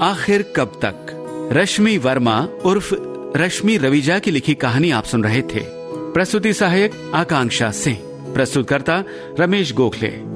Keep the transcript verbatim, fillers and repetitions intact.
आखिर कब तक, रश्मि वर्मा उर्फ रश्मि रवीजा की लिखी कहानी आप सुन रहे थे। प्रस्तुति सहायक आकांक्षा सिंह, प्रस्तुतकर्ता रमेश गोखले।